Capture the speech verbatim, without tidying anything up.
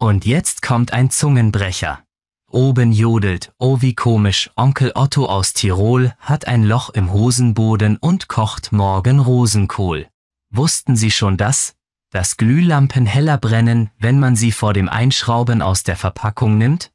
Und jetzt kommt ein Zungenbrecher. Oben jodelt, oh wie komisch, Onkel Otto aus Tirol hat ein Loch im Hosenboden und kocht morgen Rosenkohl. Wussten Sie schon das? Dass Glühlampen heller brennen, wenn man sie vor dem Einschrauben aus der Verpackung nimmt?